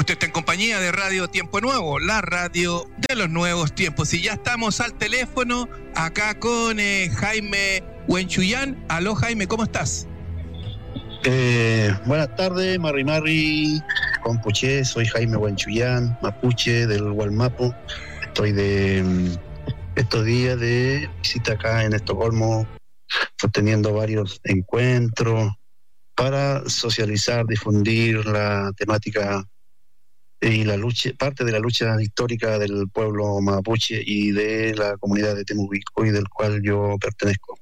Usted está en compañía de Radio Tiempo Nuevo, la radio de los nuevos tiempos. Y ya estamos al teléfono acá con Jaime Huenchuyán. Aló, Jaime, ¿cómo estás? Buenas tardes, Marri, Compuché. Soy Jaime Huenchuyán, mapuche del Gualmapu. Estoy de estos días de visita acá en Estocolmo, teniendo varios encuentros para socializar, difundir la temática y la lucha, parte de la lucha histórica del pueblo mapuche y de la comunidad de Temuco, del cual yo pertenezco.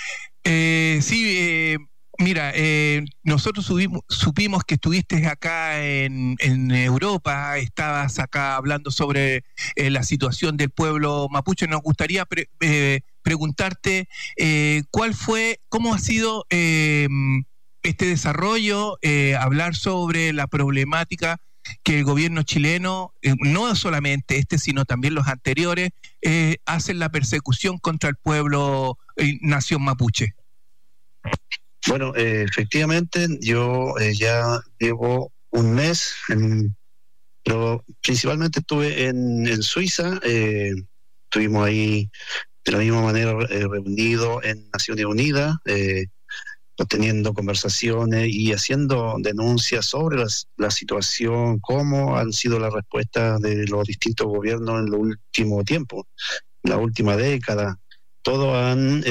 Mira, nosotros supimos que estuviste acá en Europa, estabas acá hablando sobre la situación del pueblo mapuche. Nos gustaría preguntarte cómo ha sido este desarrollo, hablar sobre la problemática que el gobierno chileno, no solamente sino también los anteriores, hacen la persecución contra el pueblo nación mapuche. Bueno, efectivamente, yo ya llevo un mes, pero principalmente estuve en Suiza. Estuvimos ahí de la misma manera reunidos en Naciones Unidas, teniendo conversaciones y haciendo denuncias sobre la situación, cómo han sido las respuestas de los distintos gobiernos en el último tiempo, la última década. Todos han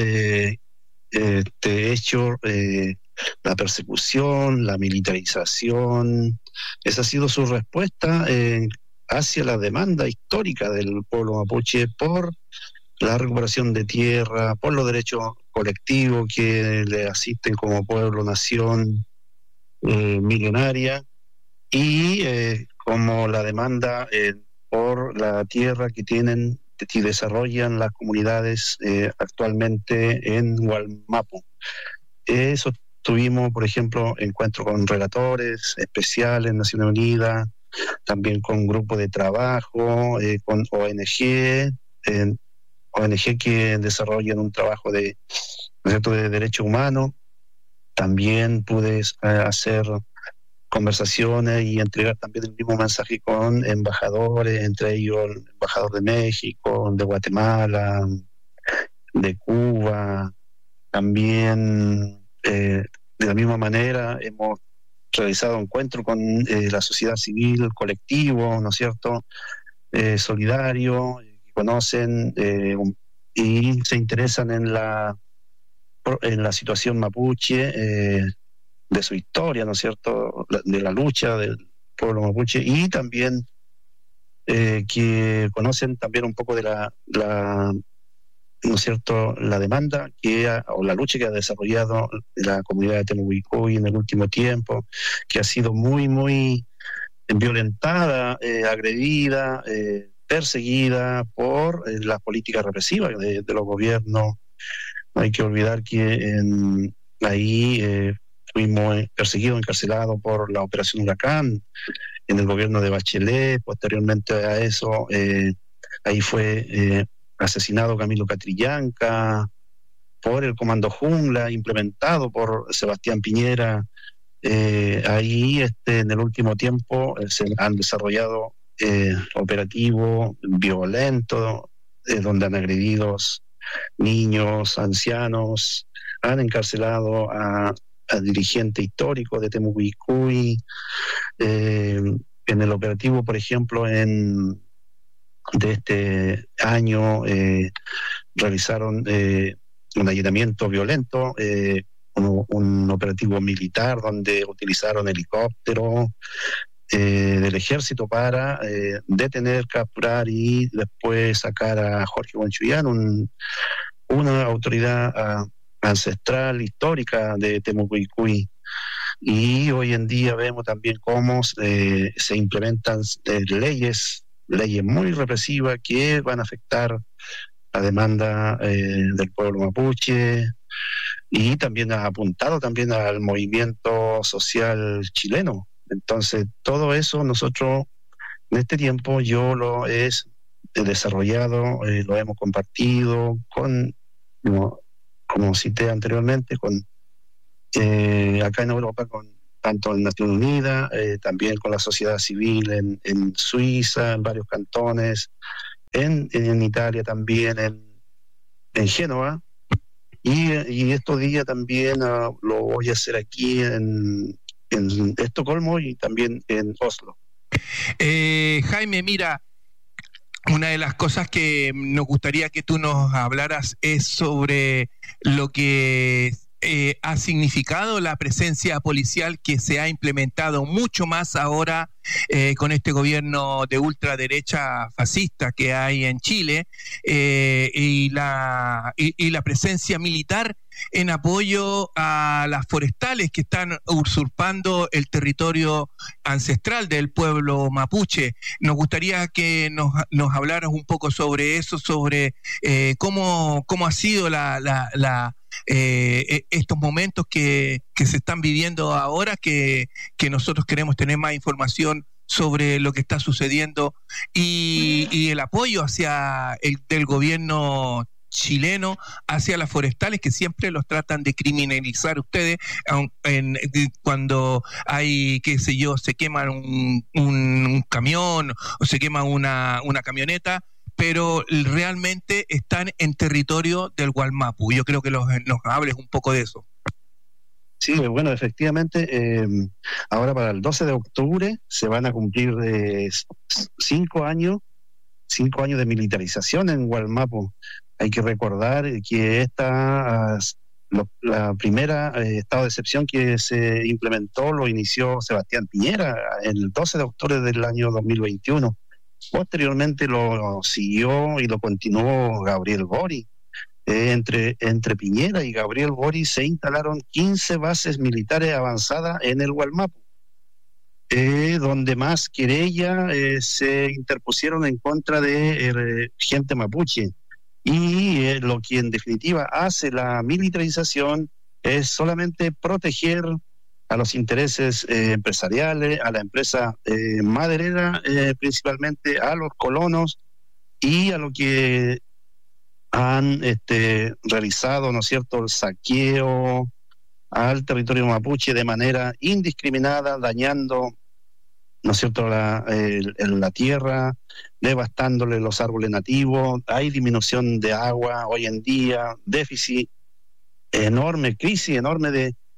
hecho la persecución, la militarización. Esa ha sido su respuesta hacia la demanda histórica del pueblo mapuche por la recuperación de tierra, por los derechos colectivos que le asisten como pueblo, nación milenaria, y como la demanda por la tierra que tienen y desarrollan las comunidades actualmente en Gualmapu. Eso tuvimos, por ejemplo, encuentros con relatores especiales en Naciones Unidas, también con grupos de trabajo, con ONG que desarrollan un trabajo de derechos humanos. También pude hacer conversaciones y entregar también el mismo mensaje con embajadores, entre ellos el embajador de México, de Guatemala, de Cuba. También de la misma manera hemos realizado encuentros con la sociedad civil, colectivo, ¿no es cierto?, solidario, que conocen y se interesan en la situación mapuche, de su historia, ¿no es cierto?, de la lucha del pueblo mapuche, y también que conocen también un poco de la ¿no es cierto?, la demanda o la lucha que ha desarrollado la comunidad de Temuco en el último tiempo, que ha sido muy, muy violentada, agredida, perseguida por la política represiva de los gobiernos. No hay que olvidar que ahí fuimos perseguidos, encarcelados por la Operación Huracán en el gobierno de Bachelet. Posteriormente a eso, ahí fue asesinado Camilo Catrillanca por el Comando Jungla, implementado por Sebastián Piñera. Ahí en el último tiempo se han desarrollado operativos violentos, donde han agredido niños, ancianos, han encarcelado a dirigentes históricos de Temucuicuy. En el operativo, por ejemplo, de este año, realizaron un allanamiento violento, un operativo militar donde utilizaron helicópteros del ejército para detener, capturar y después sacar a Jorge Huenchuyán, una autoridad ancestral, histórica de Temucuicuy. Y hoy en día vemos también cómo se implementan leyes muy represivas que van a afectar la demanda del pueblo mapuche, y también ha apuntado también al movimiento social chileno. Entonces, todo eso nosotros en este tiempo yo lo he desarrollado, lo hemos compartido como cité anteriormente, acá en Europa con tanto en Naciones Unidas, también con la sociedad civil en Suiza, en varios cantones, en Italia también, en Génova, y estos días también lo voy a hacer aquí en Estocolmo y también en Oslo. Jaime, mira, una de las cosas que nos gustaría que tú nos hablaras es sobre lo que ha significado la presencia policial que se ha implementado mucho más ahora con este gobierno de ultraderecha fascista que hay en Chile, y la presencia militar en apoyo a las forestales que están usurpando el territorio ancestral del pueblo mapuche. Nos gustaría que nos hablaras un poco sobre eso, sobre cómo ha sido estos momentos que se están viviendo ahora, que nosotros queremos tener más información sobre lo que está sucediendo y el apoyo del gobierno chileno hacia las forestales, que siempre los tratan de criminalizar ustedes cuando hay, qué sé yo, se quema un camión o se quema una camioneta, pero realmente están en territorio del Gualmapu. Yo creo que nos hables un poco de eso. Sí, bueno, efectivamente, ahora para el 12 de octubre se van a cumplir 5 años de militarización en Gualmapu. Hay que recordar que la primera estado de excepción que se implementó lo inició Sebastián Piñera el 12 de octubre del año 2021. Posteriormente lo siguió y lo continuó Gabriel Boric. Entre Piñera y Gabriel Boric se instalaron 15 bases militares avanzadas en el Gualmapu, donde más querellas se interpusieron en contra de gente mapuche. Y lo que en definitiva hace la militarización es solamente proteger a los intereses empresariales, a la empresa maderera, principalmente a los colonos y a lo que han realizado, ¿no es cierto?, el saqueo al territorio mapuche de manera indiscriminada, dañando, ¿no es cierto?, la tierra, devastándole los árboles nativos. Hay disminución de agua hoy en día, déficit enorme, crisis enorme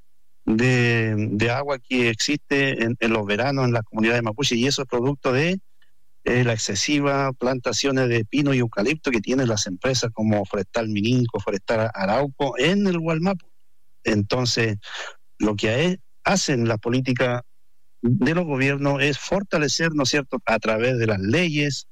de agua que existe en los veranos en las comunidades mapuche, y eso es producto de la excesiva plantaciones de pino y eucalipto que tienen las empresas como Forestal Mininco, Forestal Arauco en el Gualmapu. Entonces, lo que hacen las políticas de los gobiernos es fortalecer, ¿no es cierto?, a través de las leyes,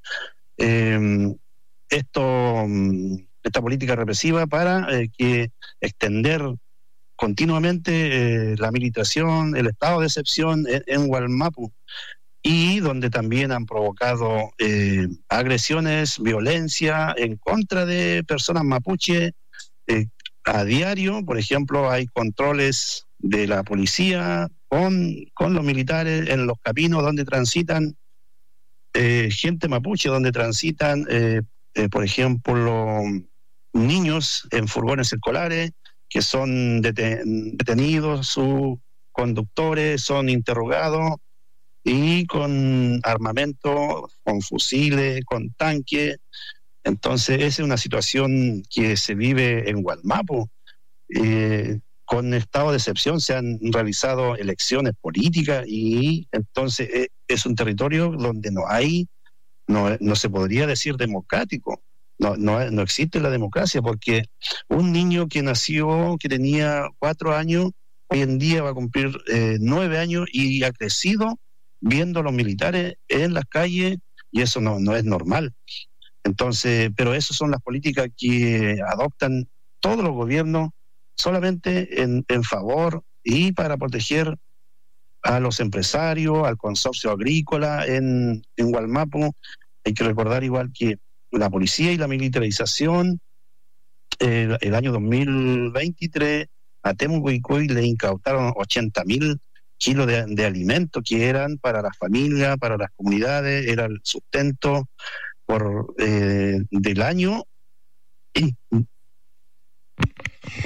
esta política represiva para que extender continuamente la militarización, el estado de excepción en Gualmapu, y donde también han provocado agresiones, violencia en contra de personas mapuche a diario. Por ejemplo, hay controles de la policía con los militares en los caminos donde transitan gente mapuche, donde transitan, por ejemplo, niños en furgones escolares que son detenidos, sus conductores son interrogados, y con armamento, con fusiles, con tanques. Entonces, esa es una situación que se vive en Gualmapu. Con estado de excepción se han realizado elecciones políticas, y entonces es un territorio donde no se podría decir democrático. No existe la democracia, porque un niño que nació, que tenía 4 años, hoy en día va a cumplir 9 años y ha crecido viendo a los militares en las calles, y eso no es normal. Entonces, pero esas son las políticas que adoptan todos los gobiernos solamente en favor y para proteger a los empresarios, al consorcio agrícola en Gualmapu. Hay que recordar igual que la policía y la militarización, el año 2023 a Temuco y Cuy le incautaron 80.000 kilos de alimentos que eran para las familias, para las comunidades, era el sustento del año.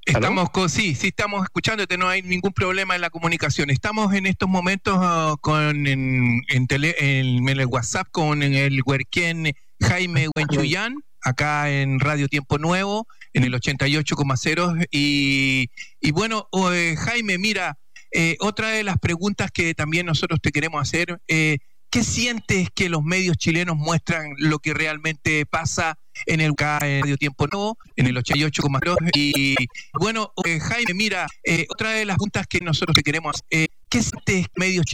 Sí, estamos escuchándote, no hay ningún problema en la comunicación. Estamos en estos momentos en el WhatsApp con el huerquén Jaime Huenchuyán, acá en Radio Tiempo Nuevo, en el 88,0. Y bueno, Jaime, mira, otra de las preguntas que también nosotros te queremos hacer, ¿qué sientes que los medios chilenos muestran lo que realmente pasa en Radio Tiempo Nuevo, en el 88,2? Y bueno, Jaime, mira, otra de las preguntas que nosotros te queremos hacer, ¿qué sientes medios chilenos